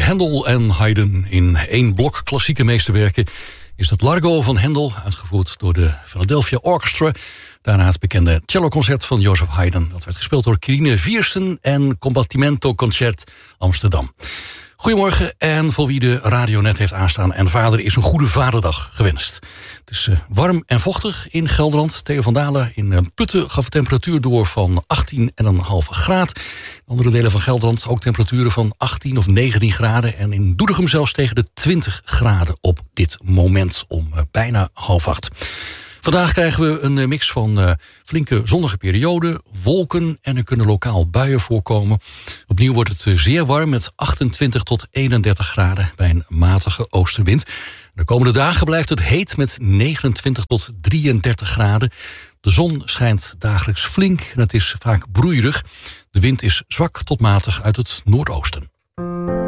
Händel en Haydn in één blok klassieke meesterwerken is dat Largo van Händel, uitgevoerd door de Philadelphia Orchestra. Daarna het bekende celloconcert van Joseph Haydn. Dat werd gespeeld door Quirine Viersen en Combattimento Concert Amsterdam. Goedemorgen, en voor wie de radio net heeft aanstaan en vader is een goede vaderdag gewenst. Het is warm en vochtig in Gelderland. Theo van Dalen in Putten gaf de temperatuur door van 18,5 graden. In andere delen van Gelderland ook temperaturen van 18 of 19 graden. En in Doetinchem zelfs tegen de 20 graden op dit moment om bijna 7:30. Vandaag krijgen we een mix van flinke zonnige perioden, wolken en er kunnen lokaal buien voorkomen. Opnieuw wordt het zeer warm met 28 tot 31 graden bij een matige oostenwind. De komende dagen blijft het heet met 29 tot 33 graden. De zon schijnt dagelijks flink en het is vaak broeierig. De wind is zwak tot matig uit het noordoosten.